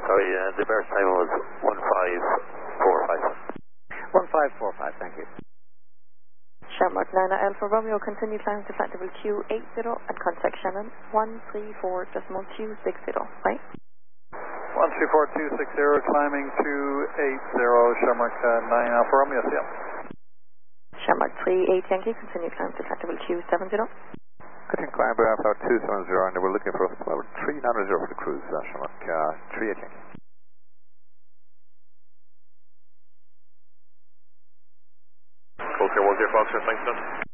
Sorry, the burst time was 1545. 1545, thank you. Shamrock 9 Alpha Romeo, continue climb to flight level Q80 and contact Shannon 134.260, right? 134260, climbing to 80, Shamrock 9 Alpha Romeo, yeah. Shamrock 38 Yankee, continue climb to flight level Q70. Continue climb to Alpha 270, and we're looking for level 390 for the cruise, Shamrock 38 Yankee. Okay, 10 Foxtrot, thanks, sir.